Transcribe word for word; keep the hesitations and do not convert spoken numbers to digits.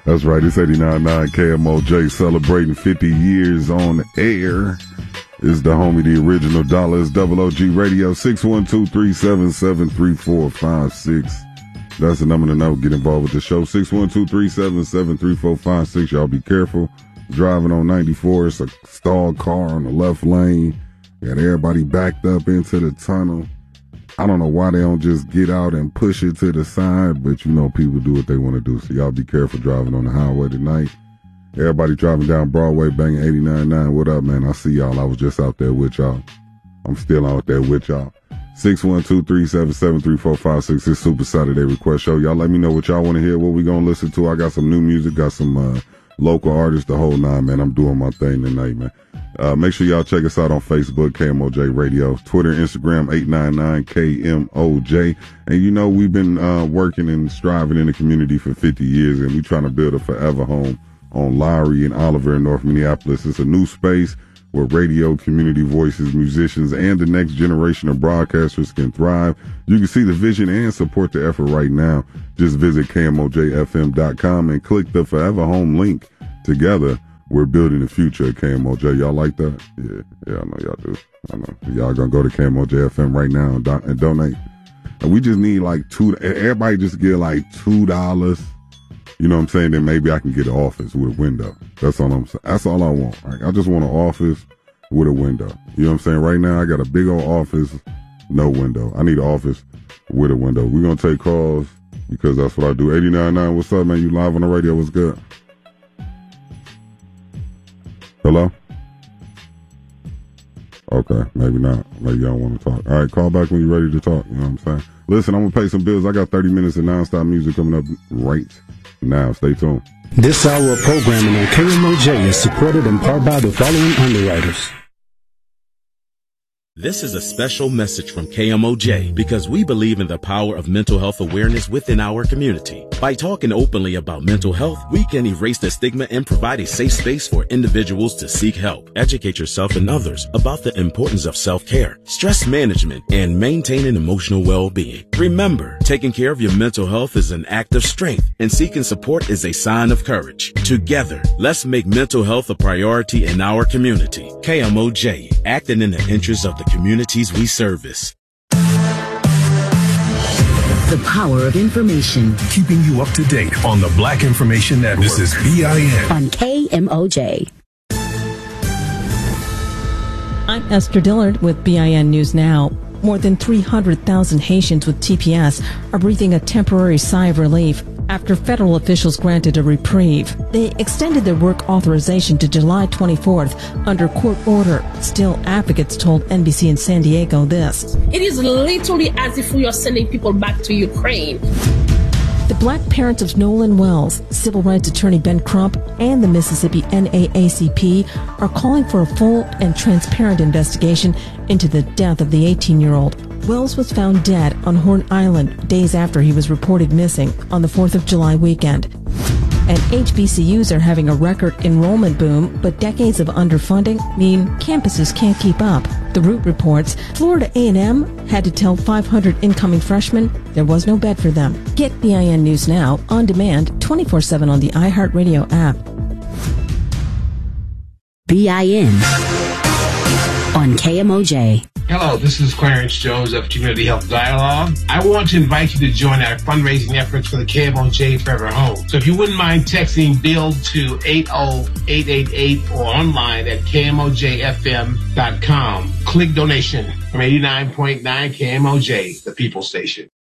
That's right. It's eighty-nine point nine K M O J celebrating fifty years on the air. It's the homie, the original dollar. It's Double O G Radio, six one two, three seven seven, three four five six. That's the number to know. Get involved with the show, six one two, three seven seven, three four five six. Y'all be careful. Driving on ninety-four, it's a stalled car on the left lane. Got everybody backed up into the tunnel. I don't know why they don't just get out and push it to the side, but you know people do what they want to do. So y'all be careful driving on the highway tonight. Everybody driving down Broadway, banging eighty-nine point nine. What up, man? I see y'all. I was just out there with y'all. I'm still out there with y'all. six one two, three seven seven, three four five six. It's Super Saturday Request Show. Y'all let me know what y'all want to hear, what we going to listen to. I got some new music, got some uh, local artists, the whole nine, man. I'm doing my thing tonight, man. Uh, make sure y'all check us out on Facebook, K M O J Radio, Twitter, Instagram, eight nine nine K M O J. And you know, we've been uh, working and striving in the community for fifty years, and we trying to build a forever home on Lowry and Oliver in North Minneapolis. It's a new space where radio, community voices, musicians, and the next generation of broadcasters can thrive. You can see the vision and support the effort right now. Just visit K M O J F M dot com and click the Forever Home link. Together, we're building the future at K M O J. Y'all like that? Yeah, yeah, I know y'all do. I know. Y'all gonna go to K M O J F M right now and, do- and donate. And we just need like two, everybody just get like two dollars. You know what I'm saying? Then maybe I can get an office with a window. That's all I'm saying. That's all I want. Like, I just want an office with a window. You know what I'm saying? Right now, I got a big old office, no window. I need an office with a window. We're going to take calls because that's what I do. eighty-nine point nine, what's up, man? You live on the radio. What's good? Hello? Okay, maybe not. Maybe y'all want to talk. All right, call back when you're ready to talk. You know what I'm saying? Listen, I'm going to pay some bills. I got thirty minutes of nonstop music coming up right now. Stay tuned. This hour of programming on K M O J is supported in part by the following underwriters. This is a special message from K M O J because we believe in the power of mental health awareness within our community. By talking openly about mental health, we can erase the stigma and provide a safe space for individuals to seek help. Educate yourself and others about the importance of self-care, stress management, and maintaining emotional well-being. Remember, taking care of your mental health is an act of strength, and seeking support is a sign of courage. Together, let's make mental health a priority in our community. K M O J, acting in the interest of the communities we service. The power of information. Keeping you up to date on the Black Information Network. This is B I N. On K M O J. I'm Esther Dillard with B I N News Now. More than three hundred thousand Haitians with T P S are breathing a temporary sigh of relief after federal officials granted a reprieve. They extended their work authorization to July twenty-fourth under court order. Still, advocates told N B C in San Diego this. It is literally as if we are sending people back to Ukraine. The black parents of Nolan Wells, civil rights attorney Ben Crump, and the Mississippi N double A C P are calling for a full and transparent investigation into the death of the eighteen-year-old. Wells was found dead on Horn Island days after he was reported missing on the fourth of July weekend. And H B C Us are having a record enrollment boom, but decades of underfunding mean campuses can't keep up. The Root reports Florida A and M had to tell five hundred incoming freshmen there was no bed for them. Get B I N News Now on demand twenty-four seven on the iHeartRadio app. B I N on K M O J. Hello, this is Clarence Jones of Community Health Dialogue. I want to invite you to join our fundraising efforts for the K M O J Forever Home. So if you wouldn't mind texting BUILD to eight oh eight eight eight or online at K M O J F M dot com. Click donation from eighty-nine point nine K M O J, the People Station.